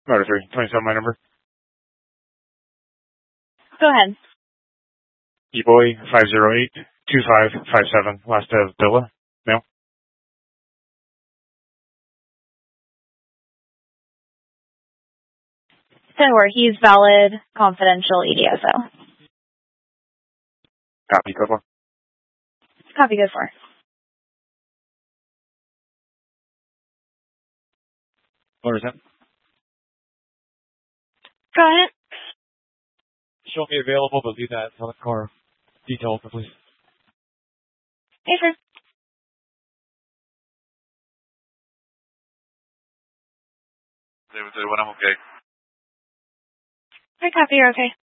Motor 3, 27, my number. Go ahead. eBoy 508-2557, last of Billa, male. Where he's valid, confidential EDSO. Copy, go for. Copy, good for. What is that? Go ahead. Show me available, but leave that on the car detail, please. Hey, sir. David 31, I'm okay. I copy, you're okay.